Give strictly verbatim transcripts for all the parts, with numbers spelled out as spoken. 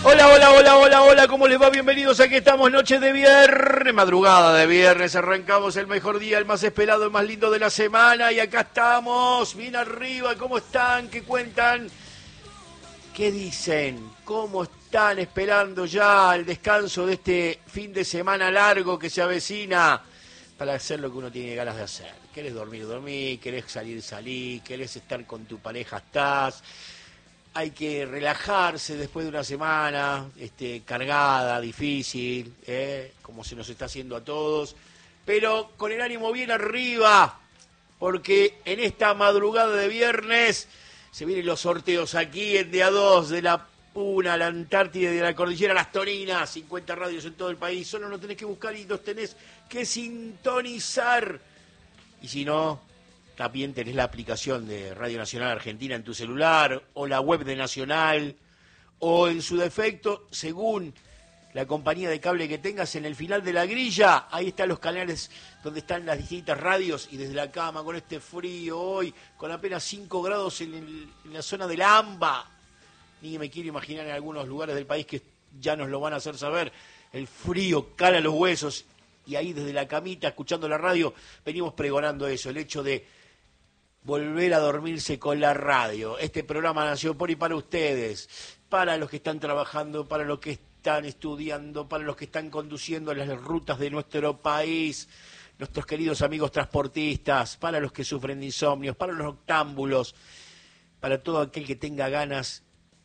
Hola, hola, hola, hola, hola, ¿cómo les va? Bienvenidos, aquí estamos, noche de viernes, madrugada de viernes, arrancamos el mejor día, el más esperado, el más lindo de la semana, y acá estamos, bien arriba, ¿cómo están? ¿Qué cuentan? ¿Qué dicen? ¿Cómo están esperando ya el descanso de este fin de semana largo que se avecina para hacer lo que uno tiene ganas de hacer? ¿Querés dormir, dormir? ¿Querés salir, salir? ¿Querés estar con tu pareja, estás? Hay que relajarse después de una semana este, cargada, difícil, ¿eh? Como se nos está haciendo a todos, pero con el ánimo bien arriba, porque en esta madrugada de viernes se vienen los sorteos aquí en día dos de la Puna, la Antártida y de la Cordillera Las Toninas, cincuenta radios en todo el país, solo nos tenés que buscar y los tenés que sintonizar, y si no, también tenés la aplicación de Radio Nacional Argentina en tu celular, o la web de Nacional, o en su defecto, según la compañía de cable que tengas, en el final de la grilla, ahí están los canales donde están las distintas radios, y desde la cama, con este frío hoy, con apenas cinco grados en, el, en la zona del AMBA, ni me quiero imaginar en algunos lugares del país que ya nos lo van a hacer saber, el frío cala los huesos, y ahí desde la camita, escuchando la radio, venimos pregonando eso, el hecho de volver a dormirse con la radio. Este programa nació por y para ustedes, para los que están trabajando, para los que están estudiando, para los que están conduciendo las rutas de nuestro país, nuestros queridos amigos transportistas, para los que sufren de insomnios, para los noctámbulos, para todo aquel que tenga ganas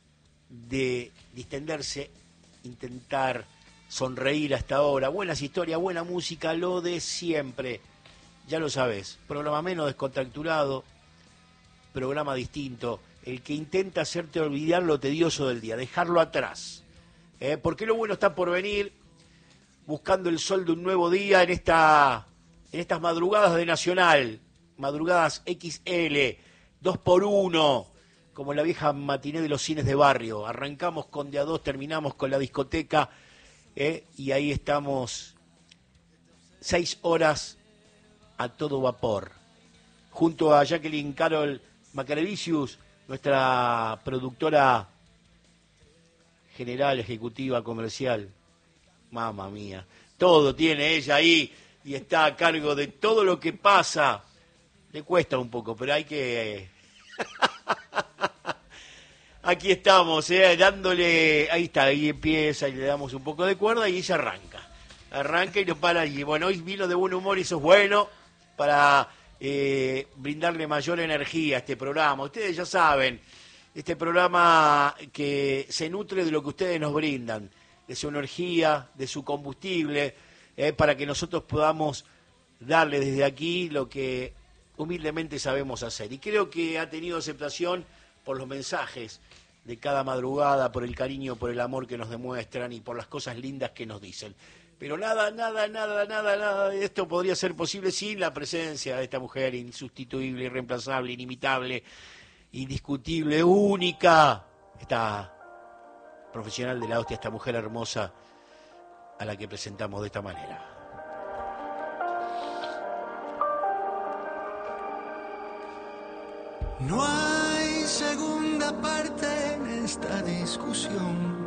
de distenderse, intentar sonreír hasta ahora. Buenas historias, buena música, lo de siempre. Ya lo sabes, programa menos descontracturado, programa distinto, el que intenta hacerte olvidar lo tedioso del día, dejarlo atrás. ¿Eh? Porque lo bueno está por venir, buscando el sol de un nuevo día en esta, en estas madrugadas de Nacional, madrugadas equis ele, dos por uno, como la vieja matiné de los cines de barrio. Arrancamos con de a dos, terminamos con la discoteca, ¿eh? Y ahí estamos seis horas a todo vapor, junto a Jacqueline Carol Macarevicius, nuestra productora general, ejecutiva, comercial. Mamma mía, todo tiene ella ahí y está a cargo de todo lo que pasa. Le cuesta un poco, pero hay que... Aquí estamos, ¿eh? Dándole... Ahí está, ahí empieza y le damos un poco de cuerda y ella arranca. Arranca y no para. Y bueno, hoy vino de buen humor y eso es bueno, para eh, brindarle mayor energía a este programa. Ustedes ya saben, este programa que se nutre de lo que ustedes nos brindan, de su energía, de su combustible, eh, para que nosotros podamos darle desde aquí lo que humildemente sabemos hacer. Y creo que ha tenido aceptación por los mensajes de cada madrugada, por el cariño, por el amor que nos demuestran y por las cosas lindas que nos dicen. Pero nada, nada, nada, nada, nada de esto podría ser posible sin la presencia de esta mujer insustituible, irreemplazable, inimitable, indiscutible, única. Esta profesional de la hostia, esta mujer hermosa a la que presentamos de esta manera. No hay segunda parte en esta discusión.